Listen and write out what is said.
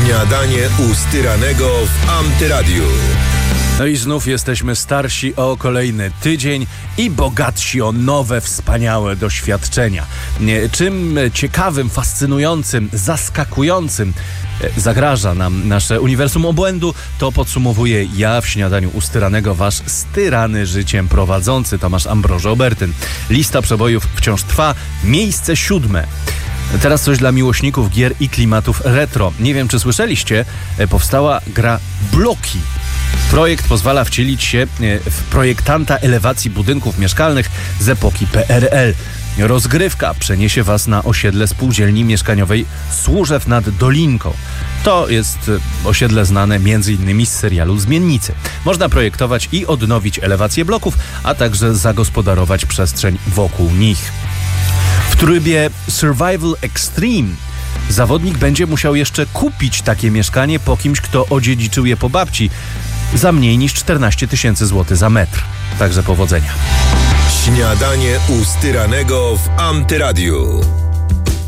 Śniadanie u Styranego w Antyradiu. No i znów jesteśmy starsi o kolejny tydzień i bogatsi o nowe, wspaniałe doświadczenia. Czym ciekawym, fascynującym, zaskakującym zagraża nam nasze uniwersum obłędu, to podsumowuję ja w Śniadaniu u Styranego, wasz styrany życiem prowadzący Tomasz Ambroży-Obertyn. Lista przebojów wciąż trwa. Miejsce 7. Teraz coś dla miłośników gier i klimatów retro. Nie wiem, czy słyszeliście, powstała gra Bloki. Projekt pozwala wcielić się w projektanta elewacji budynków mieszkalnych z epoki PRL. Rozgrywka przeniesie was na osiedle spółdzielni mieszkaniowej Służew nad Dolinką. To jest osiedle znane m.in. z serialu Zmiennicy. Można projektować i odnowić elewację bloków, a także zagospodarować przestrzeń wokół nich. W trybie Survival Extreme zawodnik będzie musiał jeszcze kupić takie mieszkanie po kimś, kto odziedziczył je po babci za mniej niż 14 000 złotych za metr. Także powodzenia. Śniadanie u Styranego w Antyradiu.